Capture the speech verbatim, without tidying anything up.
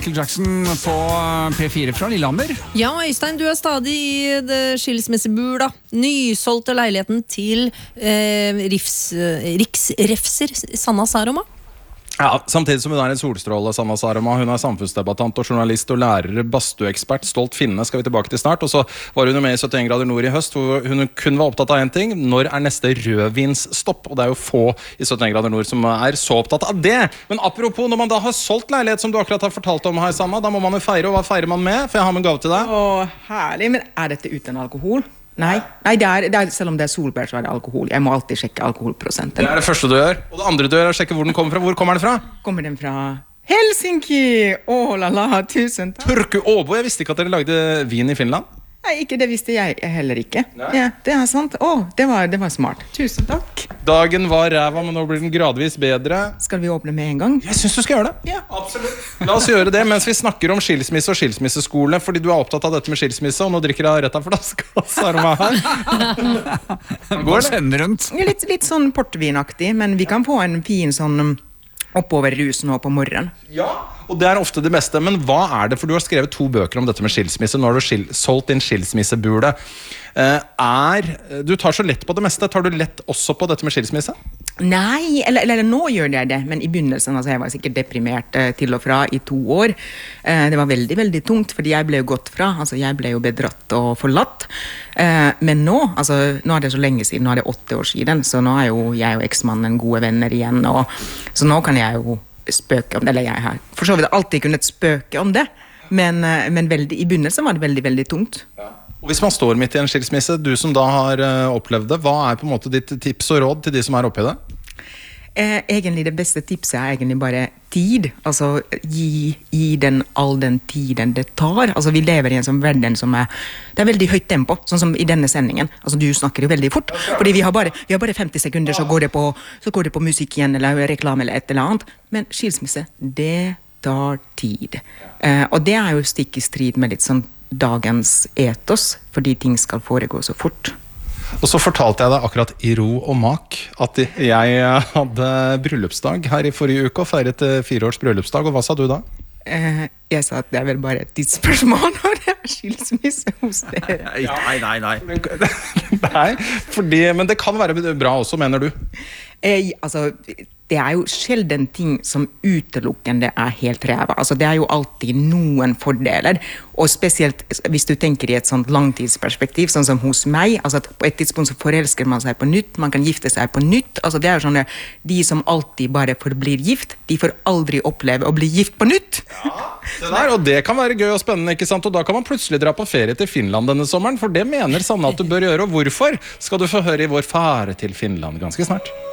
Michael Jackson på P fire fra Lillehammer. Ja, Øystein, du er stadig i det skilsmissebur da. Nysolgte leiligheten til eh, Rifs, eh, Riksrefser Sanna Saroma. Ja, samtidig som hun er en solstråle, Sanna Saroma. Hun er samfunnsdebattant og journalist og lærer, badstueekspert, stolt finne, skal vi tilbake til snart. Og så var hun jo med i syttien grader nord i høst, hvor hun kun var opptatt av en ting. Når er neste rødvinsstopp? Og det er jo få i syttien grader nord som er så opptatt av det. Men apropos, når man da har solgt leilighet, som du akkurat har fortalt om her, Sanna, da må man jo feire, og hva feirer man med? For jeg har med en gave til deg. Åh, herlig, men er dette uten alkohol? Nei, Nei det er, det er, selv om det er solbær, så er det alkohol. Jeg må alltid sjekke alkoholprosenten. Det er det første du gjør. Og det andre du gjør er å sjekke hvor den kommer fra. Hvor kommer den fra? Kommer den fra Helsinki? Åh, la la, tusen takk. Turku Åbo, jeg visste ikke at dere lagde vin i Finland. Nei, ikke det visste jeg heller ikke. Ja, det er sant. Åh, det var, det var smart. Tusen takk. Dagen var ræva, men nå blir den gradvis bedre. Skal vi åpne med en gang? Jeg synes du skal gjøre det. Ja, absolutt. La oss gjøre det mens vi snakker om skilsmisse og skilsmisseskole, fordi du er opptatt av dette med skilsmisse, og nå drikker jeg rett av flaska. Sarma her. Går det? Rundt. Litt, litt sånn portvinaktig, men vi kan få en fin sånn oppover rus nå på morgenen. Ja, og det er ofte det beste. Men hva er det? For du har skrevet to bøker om dette med skilsmisse. Nå har du skil solgt din skilsmissebule. Eh, er, du tar så lett på det meste. Tar du lett også på dette med skilsmisse? Nei, eller, eller nå gjør jeg det. Men i begynnelsen, altså jeg var sikkert deprimert eh, til og fra i to år. Eh, det var veldig, veldig tungt, fordi jeg ble jo gått fra. Altså jeg ble jo bedratt og forlatt. Eh, men nå, altså nå er det så lenge siden, nå er det åtte år siden, så nå er jo jeg og eksmannen gode venner igjen. Og, så nå kan jeg jo spøke om det, eller jeg har for så vidt alltid kunnet spøke om det, men, men veldig, i begynnelsen var det veldig, veldig tungt. Ja. Og hvis man står midt i en skilsmisse, du som da har uh, opplevd det, hva er på en måte ditt tips og råd til de som er oppe i det? Eh, egentlig det beste tipset er egentlig bare tid, altså gi, gi den all den tiden det tar. Altså vi lever i en sånn verden som er, det er veldig høyt tempo, sånn som i denne sendingen. Altså du snakker jo veldig fort, fordi vi har bare, vi har bare femti sekunder, så går det på, så går det på musikk igjen, eller reklame eller et eller annet. Men skilsmisse, det tar tid. Eh, og det er jo stikk i strid med litt sånn dagens etos, fordi ting skal foregå så fort. Og så fortalte jeg deg akkurat i ro og mak at jeg hadde bryllupsdag her i forrige uke og feiret fire års bryllupsdag, og hva sa du da? Eh, jeg sa at det er vel bare et tidsspørsmål når det er skilsmisse hos dere. Nei, nei, nei. Nei, fordi, men det kan være bra også, mener du? Eh, altså, det er jo sjelden ting som utelukkende er helt ræva. Altså, det er jo alltid noen fordeler, og spesielt hvis du tenker i et sånt langtidsperspektiv, sånn som hos meg, altså at på et tidspunkt så forelsker man seg på nytt, man kan gifte seg på nytt, altså det er jo sånn at de som alltid bare forblir gift, de får aldri oppleve å bli gift på nytt. Ja, det der, og det kan være gøy og spennende, ikke sant? Og da kan man plutselig dra på ferie til Finland denne sommeren, for det mener Sanna at du bør gjøre, og hvorfor skal du få høre i vår fare til Finland ganske snart.